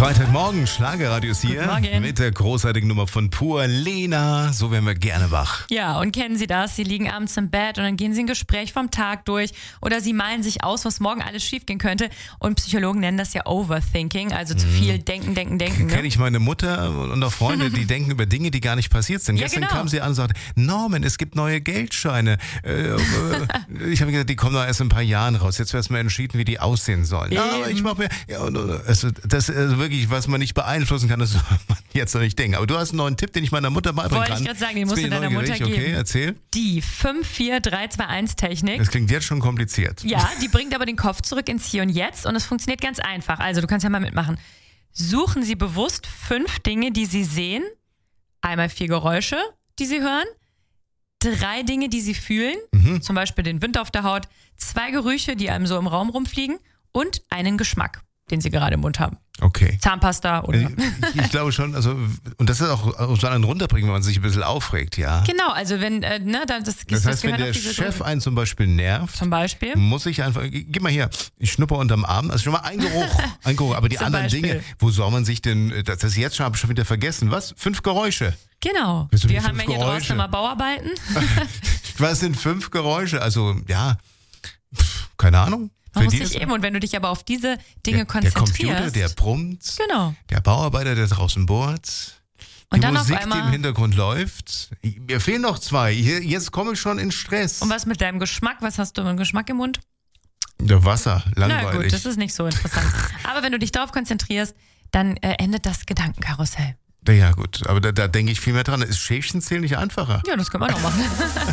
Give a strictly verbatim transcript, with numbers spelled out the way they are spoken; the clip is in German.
Freitagmorgen, Schlagerradios hier Guten Morgen. mit der großartigen Nummer von Pur Lena. So werden wir gerne wach. Ja, und kennen Sie das? Sie liegen abends im Bett und dann gehen Sie ein Gespräch vom Tag durch oder Sie malen sich aus, was morgen alles schiefgehen könnte. Und Psychologen nennen das ja Overthinking, also zu viel denken, denken, denken. Kenne Ne? ich meine Mutter und auch Freunde, die denken über Dinge, die gar nicht passiert sind. Ja, Gestern genau. kam sie an und sagte, Norman, es gibt neue Geldscheine. Äh, äh, ich habe gesagt, die kommen doch erst in ein paar Jahren raus. Jetzt wird mal entschieden, wie die aussehen sollen. Ja, aber ich mache mir, ja, und, also, das ist also wirklich, was man nicht beeinflussen kann, das soll man jetzt noch nicht denken. Aber du hast einen neuen Tipp, den ich meiner Mutter beibringen Wollte kann. ich gerade sagen, den Jetzt musst bin du ich deiner Mutter neugierig. geben. Okay, erzähl. Die fünf vier drei zwei eins Technik. Das klingt jetzt schon kompliziert. Ja, die bringt aber den Kopf zurück ins Hier und Jetzt und es funktioniert ganz einfach. Also du kannst ja mal mitmachen. Suchen Sie bewusst fünf Dinge, die Sie sehen. Einmal vier Geräusche, die Sie hören. Drei Dinge, die Sie fühlen. Mhm. Zum Beispiel den Wind auf der Haut. Zwei Gerüche, die einem so im Raum rumfliegen. Und einen Geschmack, den Sie gerade im Mund haben. Okay. Zahnpasta oder... Ich, ich glaube schon, also, und das ist auch so einen runterbringen, wenn man sich ein bisschen aufregt, ja. Genau, also wenn, äh, ne, das, das, Das heißt, wenn gehört der auf diese Chef Gruppe. einen zum Beispiel nervt, Zum Beispiel. muss ich einfach, gib mal hier, ich schnupper unterm Arm, also schon mal ein Geruch, ein Geruch, aber die Zum anderen Beispiel. Dinge, wo soll man sich denn, das ist jetzt schon, habe ich schon wieder vergessen, was? Fünf Geräusche. Genau. Willst du die Wir haben ja fünf hier draußen Geräusche? immer Bauarbeiten. Was sind fünf Geräusche? Also, ja, pff, keine Ahnung. Man Für muss die sich ist- eben, und wenn du dich aber auf diese Dinge der, der konzentrierst. Computer, der brummt, Genau. der Bauarbeiter, der draußen bohrt. Und Die dann auf Musik, die einmal- im Hintergrund läuft. Mir fehlen noch zwei. Hier, jetzt komme ich schon in Stress. Und was mit deinem Geschmack? Was hast du für einen Geschmack im Mund? Der Wasser, Na langweilig. gut, das ist nicht so interessant. Aber wenn du dich darauf konzentrierst, dann äh, endet das Gedankenkarussell. Ja gut, aber da, da denke ich viel mehr dran. Ist Schäfchen zählen nicht einfacher? Ja, das können wir noch machen.